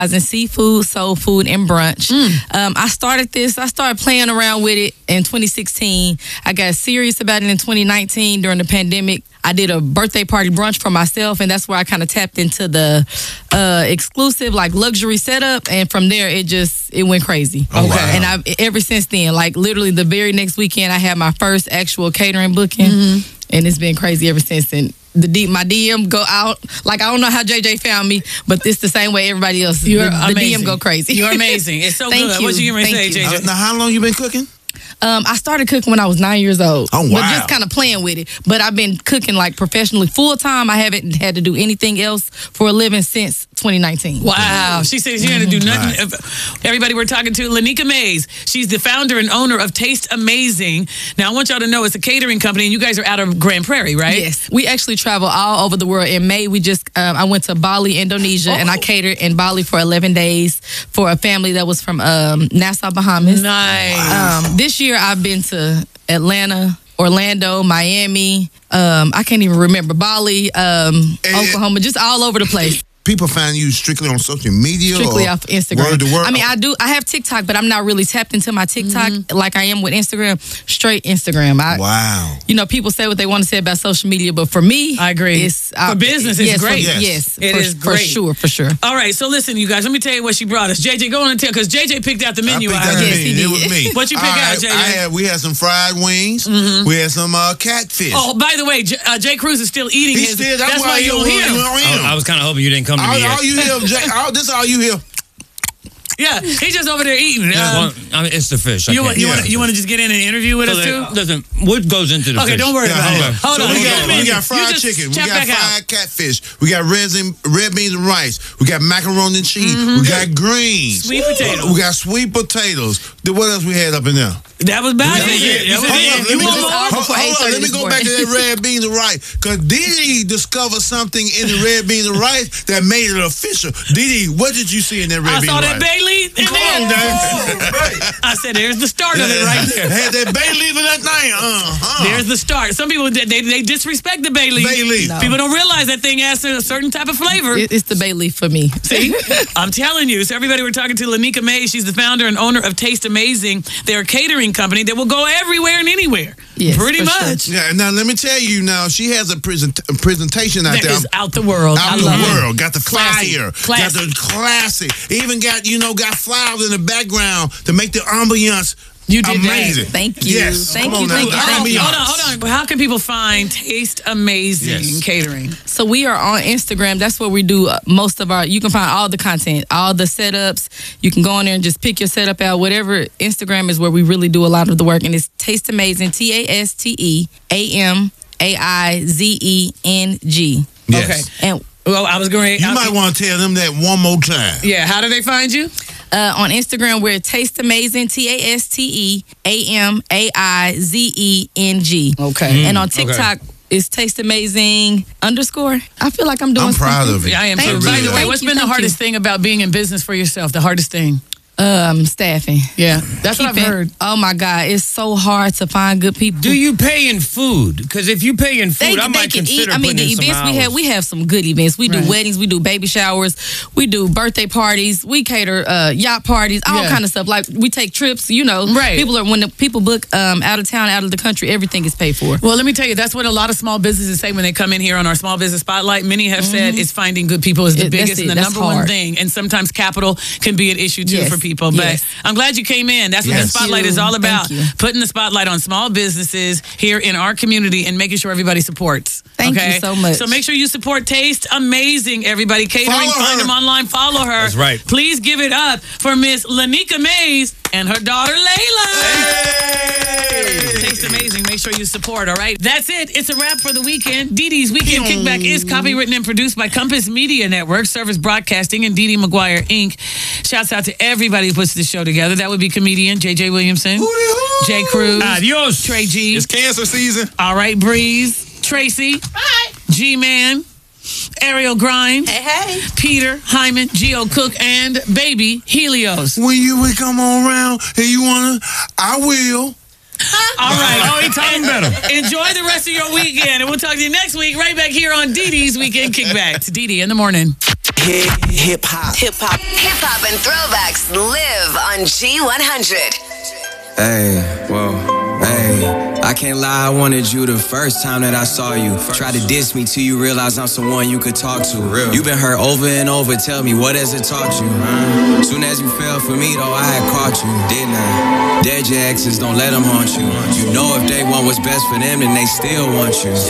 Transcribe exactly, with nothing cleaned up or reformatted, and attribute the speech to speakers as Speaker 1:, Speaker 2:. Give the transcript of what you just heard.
Speaker 1: in seafood, soul food, and brunch. Mm. Um, I started this, I started playing around with it in twenty sixteen. I got serious about it in twenty nineteen during the pandemic. I did a birthday party brunch for myself, and that's where I kind of tapped into the uh, exclusive, like, luxury setup. And from there, it just, it went crazy.
Speaker 2: Oh, wow.
Speaker 1: And I've, ever since then, like, literally the very next weekend, I had my first actual catering booking. Mm-hmm. And it's been crazy ever since. And the D, my D M go out. Like, I don't know how J J found me, but it's the same way everybody else.
Speaker 3: You're
Speaker 1: the,
Speaker 3: amazing.
Speaker 1: the D M go crazy.
Speaker 3: You're amazing. It's so
Speaker 1: Thank
Speaker 3: good.
Speaker 1: You.
Speaker 3: What you going to say,
Speaker 1: you.
Speaker 3: J J?
Speaker 2: Uh, now, how long you been cooking?
Speaker 1: Um, I started cooking when I was nine years old.
Speaker 2: Oh, wow.
Speaker 1: But just kind of playing with it. But I've been cooking, like, professionally full time. I haven't had to do anything else for a living since twenty nineteen.
Speaker 3: Wow. She says she had to do nothing. Right. Everybody we're talking to, Lanika Mays. She's the founder and owner of Taste Amazing. Now, I want y'all to know it's a catering company, and you guys are out of Grand Prairie, right?
Speaker 1: Yes. We actually travel all over the world. In May, we just, um, I went to Bali, Indonesia, oh. and I catered in Bali for eleven days for a family that was from um, Nassau, Bahamas.
Speaker 3: Nice.
Speaker 1: Wow. Um, this year, I've been to Atlanta, Orlando, Miami. Um, I can't even remember. Bali, um, Oklahoma, just all over the place.
Speaker 2: People find you strictly on social media?
Speaker 1: Strictly
Speaker 2: or
Speaker 1: off Instagram.
Speaker 2: Word to word?
Speaker 1: I mean, I do. I have TikTok, but I'm not really tapped into my TikTok mm-hmm. like I am with Instagram. Straight Instagram. I,
Speaker 2: wow.
Speaker 1: You know, people say what they want to say about social media, but for me,
Speaker 3: I agree.
Speaker 1: It's,
Speaker 3: uh, for business, it's
Speaker 1: yes,
Speaker 3: great.
Speaker 1: For,
Speaker 2: yes,
Speaker 1: yes
Speaker 3: it
Speaker 1: for,
Speaker 3: is great.
Speaker 1: For sure, for sure.
Speaker 3: All right, so listen, you guys, let me tell you what she brought us. J J, go on and tell, because J J picked out the menu.
Speaker 2: I picked
Speaker 3: I
Speaker 2: out the
Speaker 1: yes,
Speaker 2: menu.
Speaker 1: he
Speaker 2: It was me.
Speaker 3: What you pick
Speaker 2: All
Speaker 3: out,
Speaker 2: right,
Speaker 3: J J?
Speaker 2: I had, we had some fried wings. Mm-hmm. We had some uh, catfish.
Speaker 3: Oh, by the way, J, uh, Jay Cruz is still eating
Speaker 2: He's
Speaker 3: his.
Speaker 2: still, that's,
Speaker 3: that's
Speaker 2: why
Speaker 3: why you don't hear him.
Speaker 4: I, I was kind of hoping you didn't come to
Speaker 2: all,
Speaker 4: me yet.
Speaker 2: all you hear, Jay, all, this all you hear.
Speaker 3: Yeah, he's just over there eating. Um,
Speaker 4: well, I mean, it's the fish. I
Speaker 3: you want, you,
Speaker 2: yeah.
Speaker 3: want, you want to just get in and interview with
Speaker 4: so
Speaker 3: us,
Speaker 4: then,
Speaker 3: too?
Speaker 4: Listen, what goes into the
Speaker 3: okay,
Speaker 4: fish?
Speaker 3: don't worry
Speaker 2: Yeah,
Speaker 3: about
Speaker 2: hold
Speaker 3: it.
Speaker 2: on.
Speaker 3: Hold
Speaker 2: so
Speaker 3: on.
Speaker 2: we
Speaker 3: hold
Speaker 2: got,
Speaker 3: on.
Speaker 2: we got
Speaker 3: You
Speaker 2: fried
Speaker 3: just
Speaker 2: chicken. We
Speaker 3: check
Speaker 2: got
Speaker 3: back
Speaker 2: fried
Speaker 3: out.
Speaker 2: catfish. We got resin, red beans and rice. We got macaroni and cheese.
Speaker 3: Mm-hmm.
Speaker 2: We got greens.
Speaker 3: Sweet potatoes.
Speaker 2: We got sweet potatoes. Then what else we had up in there?
Speaker 3: That was bad.
Speaker 2: That was it.
Speaker 3: That was
Speaker 2: Hold
Speaker 3: it.
Speaker 2: on,
Speaker 3: You
Speaker 2: let me
Speaker 3: want
Speaker 2: go-
Speaker 3: more?
Speaker 2: hold- hold on, let me go back to that red beans and rice. Because Didi discovered something in the red beans and rice that made it official. Didi, what did you see in that red
Speaker 3: I
Speaker 2: beans
Speaker 3: saw
Speaker 2: and
Speaker 3: that
Speaker 2: rice?
Speaker 3: bay leaf in
Speaker 2: Come
Speaker 3: there.
Speaker 2: on, Dad.
Speaker 3: I said, there's the start of it right there.
Speaker 2: Had that bay leaf in that thing. Uh-huh.
Speaker 3: There's the start. Some people, they, they disrespect the bay leaf.
Speaker 2: Bay leaf.
Speaker 1: No.
Speaker 3: People don't realize that thing has a certain type of flavor.
Speaker 1: It, it's the bay leaf for me.
Speaker 3: See? I'm telling you. So everybody, we're talking to Lanika Mays. She's the founder and owner of Taste Amazing. They're a catering company that will go everywhere and anywhere.
Speaker 1: Yes,
Speaker 3: Pretty
Speaker 1: for
Speaker 3: much.
Speaker 1: sure.
Speaker 2: Yeah, now let me tell you now, she has a, present, a presentation out
Speaker 3: That
Speaker 2: there.
Speaker 3: is out the world.
Speaker 2: Out
Speaker 3: I
Speaker 2: the
Speaker 3: love it.
Speaker 2: world. Got the
Speaker 3: Classy.
Speaker 2: fire.
Speaker 3: Classy.
Speaker 2: Got the classic. Even got, you know, got flowers in the background to make the ambiance
Speaker 3: You did
Speaker 2: amazing.
Speaker 3: that.
Speaker 1: Thank you.
Speaker 2: Yes.
Speaker 1: Thank
Speaker 2: Come
Speaker 1: you,
Speaker 2: on now.
Speaker 1: thank you,
Speaker 2: The
Speaker 1: thank you.
Speaker 2: ambiance.
Speaker 3: Hold on, hold on. How can people find Taste Amazing
Speaker 2: Yes.
Speaker 3: Catering?
Speaker 1: So we are on Instagram. That's where we do uh, most of our, you can find all the content, all the setups. You can go on there and just pick your setup out. Whatever, Instagram is where we really do a lot of the work. And it's Taste Amazing, T A S T E A M A I Z E N G.
Speaker 2: Yes.
Speaker 3: Okay.
Speaker 1: And
Speaker 3: Well, I was going
Speaker 2: You might want to tell them that one more time.
Speaker 3: Yeah, how do they find you?
Speaker 1: uh, on Instagram, we're Taste Amazing, T A S T E A M A I Z E N G.
Speaker 3: Okay.
Speaker 1: And on TikTok, it's Taste Amazing underscore. I feel like I'm doing
Speaker 2: I'm proud
Speaker 1: something.
Speaker 2: of it.
Speaker 3: Yeah, I am
Speaker 1: Thank
Speaker 3: too.
Speaker 1: you.
Speaker 3: By the way,
Speaker 1: Thank
Speaker 3: what's
Speaker 1: you,
Speaker 3: been the
Speaker 1: thank
Speaker 3: hardest
Speaker 1: you.
Speaker 3: thing about being in business for yourself? The hardest thing?
Speaker 1: Um, staffing.
Speaker 3: Yeah, that's what I've
Speaker 1: Keeping-
Speaker 3: heard.
Speaker 1: Oh my God, it's so hard to find good people.
Speaker 4: Do you pay in food? Because if you pay in food,
Speaker 1: They,
Speaker 4: I
Speaker 1: they
Speaker 4: might
Speaker 1: can
Speaker 4: consider
Speaker 1: eat. I mean,
Speaker 4: putting
Speaker 1: the
Speaker 4: in some
Speaker 1: events we
Speaker 4: hours.
Speaker 1: have, we have some good events. We do
Speaker 3: Right.
Speaker 1: weddings, we do baby showers, we do birthday parties, we cater uh, yacht parties, all
Speaker 3: Yeah.
Speaker 1: kind of stuff. Like we take trips. You know,
Speaker 3: Right.
Speaker 1: People are when the people book um, out of town, out of the country, everything is paid for.
Speaker 3: Well, let me tell you, that's what a lot of small businesses say when they come in here on our Small Business Spotlight. Many have said it's finding good people is the
Speaker 1: It- that's
Speaker 3: biggest and
Speaker 1: it.
Speaker 3: the
Speaker 1: That's
Speaker 3: number one
Speaker 1: hard.
Speaker 3: thing. And sometimes capital can be an issue too
Speaker 1: Yes.
Speaker 3: for people. But
Speaker 1: Yes.
Speaker 3: I'm glad you came in. That's what
Speaker 2: Yes.
Speaker 3: the Spotlight is all
Speaker 1: Thank
Speaker 3: about.
Speaker 1: you.
Speaker 3: Putting the spotlight on small businesses here in our community and making sure everybody supports.
Speaker 1: Thank you
Speaker 3: okay?
Speaker 1: so much.
Speaker 3: So make sure you support Taste Amazing, everybody. Catering,
Speaker 2: Follow
Speaker 3: find
Speaker 2: her.
Speaker 3: them online, follow her.
Speaker 4: That's right.
Speaker 3: Please give it up for Miss Lanika Mays and her daughter Layla.
Speaker 2: Hey!
Speaker 3: Taste Amazing. Make sure you support, all right? That's it. It's a wrap for the weekend. Dee Dee's Weekend Kickback is copywritten and produced by Compass Media Network, Service Broadcasting, and Dee Dee McGuire, Incorporated. Shouts out to everybody who puts this show together. That would be comedian J J Williamson, Jay Cruz,
Speaker 4: Adios.
Speaker 3: Trey G.
Speaker 2: It's cancer season.
Speaker 3: All right, Breeze, Tracy,
Speaker 5: Hi.
Speaker 3: G-Man, Ariel Grimes,
Speaker 5: Hey, hey.
Speaker 3: Peter, Hyman, Geo Cook, and baby Helios.
Speaker 2: When you would come on around and you want to, I will.
Speaker 3: All right.
Speaker 4: Oh, he talking better.
Speaker 3: Enjoy the rest of your weekend, and we'll talk to you next week right back here on Dee Dee's Weekend Kickback. It's Dee Dee in the morning.
Speaker 5: Hip, hip hop.
Speaker 6: Hip hop. Hip hop and throwbacks live on G one hundred.
Speaker 5: Hey, whoa, hey. I can't lie, I wanted you the first time that I saw you. Try to diss me till you realize I'm someone you could talk to. You been hurt over and over, tell me what has it taught you? Huh? Soon as you fell for me though, I had caught you, didn't I? Dead your exes, don't let them haunt you. You know if they want what's best for them, then they still want you.